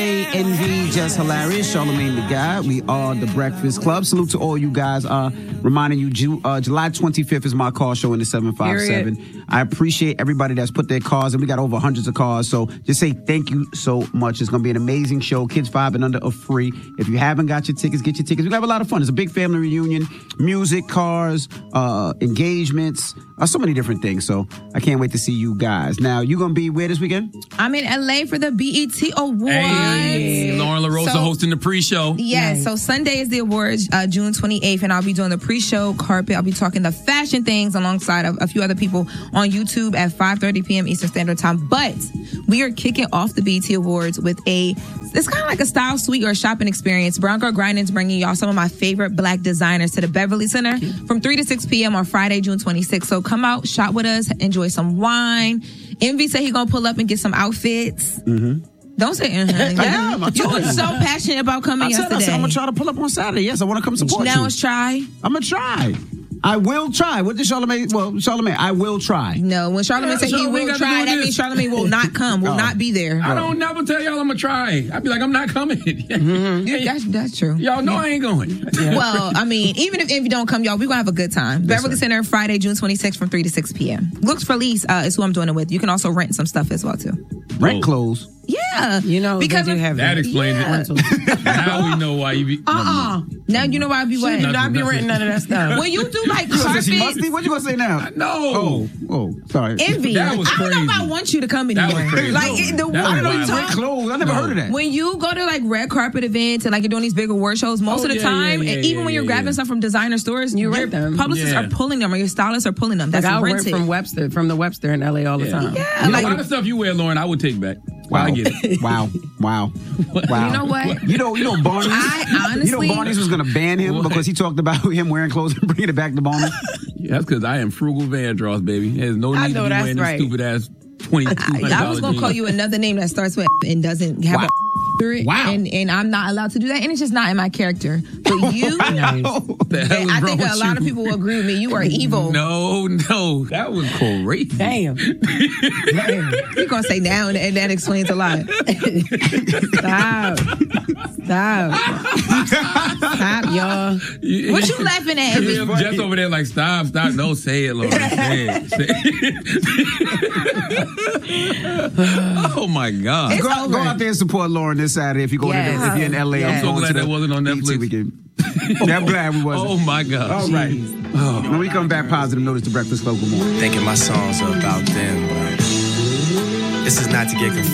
Envy, Just Hilarious, Charlamagne the Guy. We are the Breakfast Club. Salute to all you guys. Reminding you, July 25th is my car show in the 757. Period. I appreciate everybody that's put their cars, and we got over hundreds of cars. So just say thank you so much. It's going to be an amazing show. Kids 5 and under are free. If you haven't got your tickets, get your tickets. We're going to have a lot of fun. It's a big family reunion. Music, cars, engagements, so many different things. So I can't wait to see you guys. Now, you going to be where this weekend? I'm in LA for the BET Awards. Hey, Lauren LaRosa hosting the pre-show. Yes, Nice. so Sunday is the awards, June 28th, and I'll be doing the pre-show carpet. I'll be talking the fashion things alongside of a few other people on YouTube at 5:30 p.m. Eastern Standard Time. But we are kicking off the BET Awards with it's kind of like a style suite or a shopping experience. Brown Girl Grinding's bringing y'all some of my favorite black designers to the Beverly Center from 3 to 6 p.m. on Friday, June 26th. So come out, shop with us, enjoy some wine. Envy said he's going to pull up and get some outfits. Mm-hmm. Don't say You were so passionate about coming yesterday. I said I'm going to try to pull up on Saturday. Yes, I want to come support you. Now it's try. I'm going to try. I will try. What did Charlamagne? Well, Charlamagne, I will try. No, when Charlamagne said he will try, that means Charlamagne will not come, will not be there. I don't never tell y'all I'm going to try. I'd be like, I'm not coming. That's true. Y'all know I ain't going. Well, I mean, even if Envy don't come, y'all, we're going to have a good time. Beverly Center, Friday, June 26th from 3 to 6 p.m. Looks for Lease is who I'm doing it with. You can also rent some stuff as well, too. Rent clothes? Yeah. You know, because they do have that explains it. Now we know why you be... Now you know why I be what? You do not be renting none of that stuff. When you do like carpets... What you going to say now? No. Oh, sorry. Envy. That was crazy. I don't know if I want you to come anymore. That was crazy. Like, I don't know you rent clothes. I never heard of that. When you go to like red carpet events and like you're doing these big award shows, most of the time, and even when you're grabbing stuff from designer stores, you your rent them. publicists are pulling them or your stylists are pulling them. That's like I rented. rent from the Webster in LA all the time. Yeah, You know, a lot of stuff you wear, Lauren, I would take back. Wow. I get it. Wow. You know what? You know Barney's. I honestly, Barney's was going to ban him because he talked about him wearing clothes and bringing it back to Barney's. Yeah, that's because I am frugal Vandross, baby. There's no need to be wearing this stupid ass $2,200. I was going to call you another name that starts with and doesn't have a through it. Wow. And I'm not allowed to do that. And it's just not in my character. But you, I think a lot of people will agree with me. You are evil. No. That was crazy. Damn. You're going to say now, and that explains a lot. Stop, y'all. What you laughing at? Just over there like, stop. Don't say it, Lauren. Say it. Oh, my God. Go out there and support Lauren this Saturday if you go if you're in LA. I'm so glad that wasn't on Netflix. I'm glad we wasn't. Oh, my God. All right. When we come back, positive notice, the Breakfast Club. Good morning. Thinking my songs are about them, but this is not to get confused.